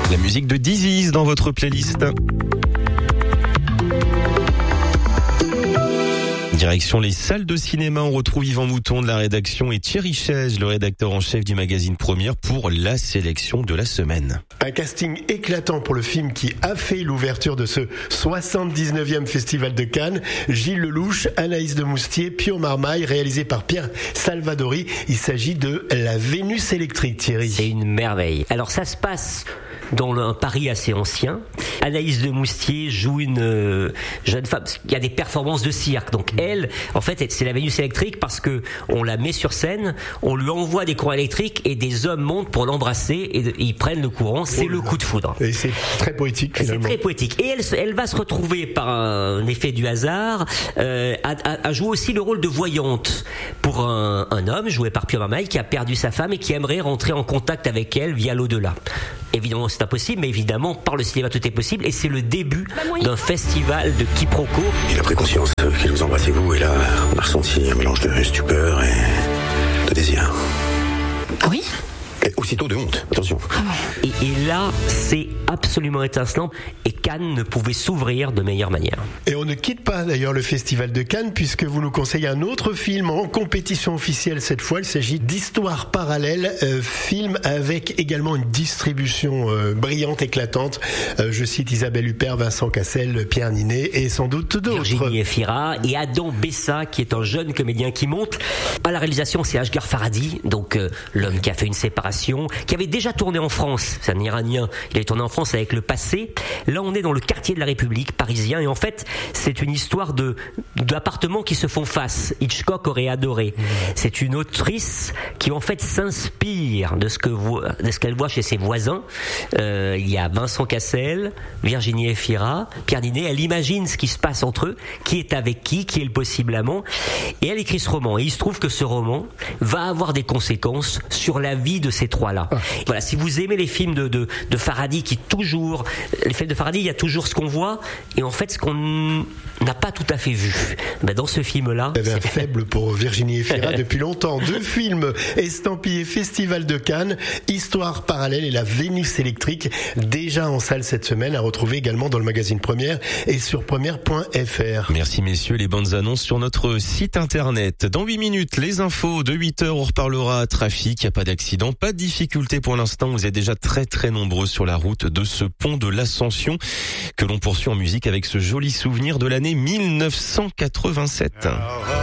La musique de Dizzy dans votre playlist. Direction les salles de cinéma, on retrouve Yvan Mouton de la rédaction et Thierry Chaise, le rédacteur en chef du magazine Première, pour la sélection de la semaine. Un casting éclatant pour le film qui a fait l'ouverture de ce 79e Festival de Cannes. Gilles Lelouch, Anaïs de Moustier, Pio Marmaille, réalisé par Pierre Salvadori. Il s'agit de La Vénus électrique, Thierry. C'est une merveille. Alors ça se passe dans un Paris assez ancien. Anaïs de Moustier joue une jeune femme. Il y a des performances de cirque. Donc elle, en fait, c'est la Vénus électrique parce que on la met sur scène, on lui envoie des courants électriques et des hommes montent pour l'embrasser et ils prennent le courant. C'est le coup de foudre. Et c'est très poétique finalement. C'est très poétique. Et elle va se retrouver par un effet du hasard à jouer aussi le rôle de voyante pour un homme joué par Pio Marmaille qui a perdu sa femme et qui aimerait rentrer en contact avec elle via l'au-delà. Évidemment, c'est impossible, mais évidemment, par le cinéma, tout est possible. Et c'est le début d'un festival de quiproquos. Il a pris conscience qu'il vous embrassait vous, et là, on a ressenti un mélange de stupeur et de désir. Ah oui ? Et aussitôt de honte, attention. Et là, c'est absolument étincelant. Et Cannes ne pouvait s'ouvrir de meilleure manière. Et on ne quitte pas d'ailleurs le Festival de Cannes puisque vous nous conseillez un autre film en compétition officielle cette fois. Il s'agit d'Histoire parallèle, film avec également une distribution brillante, éclatante. Je cite Isabelle Huppert, Vincent Cassel, Pierre Ninet et sans doute d'autres. Virginie Efira et Adam Bessa qui est un jeune comédien qui monte. À la réalisation, c'est Asghar Farhadi, donc l'homme qui a fait une séparation, qui avait déjà tourné en France. C'est un Iranien. Il avait tourné en France avec Le Passé. Là, on est dans le quartier de la République parisien et en fait, c'est une histoire d'appartements qui se font face. Hitchcock aurait adoré. C'est une autrice qui en fait s'inspire de ce qu'elle voit chez ses voisins. Il y a Vincent Cassel, Virginie Efira, Pierre Ninet. Elle imagine ce qui se passe entre eux, qui est avec qui est le possible amant. Et elle écrit ce roman. Et il se trouve que ce roman va avoir des conséquences sur la vie de ces trois-là. Voilà, si vous aimez les films de Farhadi les films de Farhadi, il y a toujours ce qu'on voit et en fait ce qu'on n'a pas tout à fait vu. Dans ce film-là, il y avait un faible pour Virginie Efira depuis longtemps. Deux films estampillés Festival de Cannes, Histoire parallèle et La Vénus électrique, déjà en salle cette semaine, à retrouver également dans le magazine Première et sur première.fr. Merci messieurs, les bonnes annonces sur notre site internet. Dans 8 minutes, les infos de 8h, on reparlera trafic, il n'y a pas d'accident, pas de difficulté pour l'instant, vous êtes déjà très très nombreux sur la route de ce pont de l'Ascension que l'on poursuit en musique avec ce joli souvenir de l'année 1987.